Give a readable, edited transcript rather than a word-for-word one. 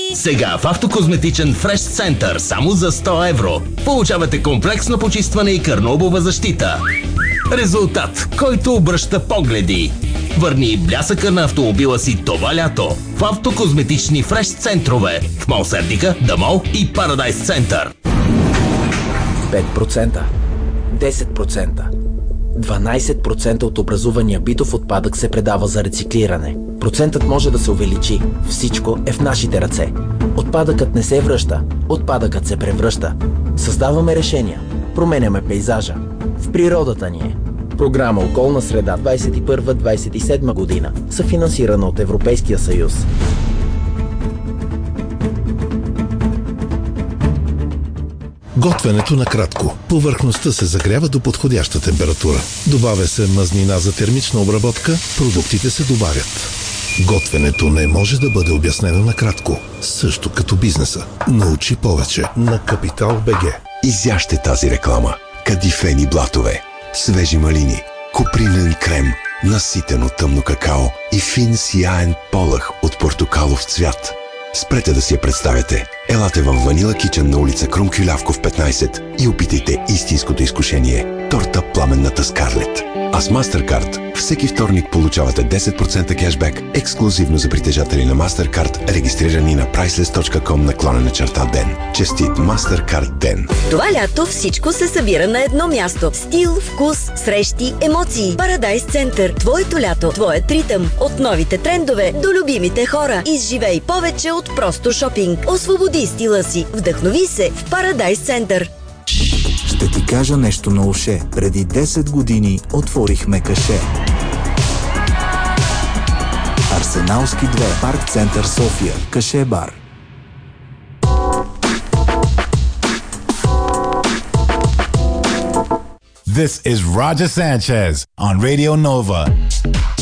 Сега в Автокозметичен Фреш Център само за 100 евро получавате комплексно почистване и кърнобова защита. Резултат, който обръща погледи. Върни блясъка на автомобила си това лято в Автокозметични Фреш Центрове в Мол Сердика, Дамол и Парадайс Център. 5%, 10%, 12% от образувания битов отпадък се предава за рециклиране. Процентът може да се увеличи. Всичко е в нашите ръце. Отпадъкът не се връща, отпадъкът се превръща. Създаваме решения, променяме пейзажа. В природата ни е. Програма Околна среда 21-27 година, съфинансирана от Европейския съюз. Готвенето на кратко. Повърхността се загрява до подходяща температура. Добавя се мазнина за термична обработка, продуктите се добавят. Готвенето не може да бъде обяснено накратко. Също като бизнеса. Научи повече на Капитал БГ. Изяжте тази реклама. Кадифени блатове, свежи малини, купринен крем, наситено тъмно какао и фин сияен полъх от портокалов цвят. Спрете да си я представяте. Елате в Ванила Кичън на улица Крум Кюлявков 15 и опитайте истинското изкушение – торта Пламенната Скарлет. А с MasterCard всеки вторник получавате 10% кешбек ексклюзивно за притежатели на MasterCard, регистрирани на priceless.com/ден. Честит MasterCard ден! Това лято всичко се събира на едно място. Стил, вкус, срещи, емоции. Парадайс Център. Твоето лято, твоят ритъм. От новите трендове до любимите хора. Изживей повече от просто шопинг. Освободи стила си. Вдъхнови се в Парадайс Център. Ще ти кажа нещо на уше. Преди 10 години отворихме каше. Арсеналски 2, Парк Център София, Каше бар. This is Roger Sanchez on Radio Nova.